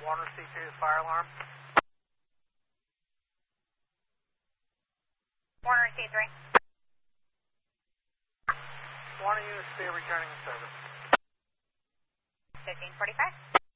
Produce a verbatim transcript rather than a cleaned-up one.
Warner C two, fire alarm. Warner C three. Warner unit C returning to service. fifteen forty-five.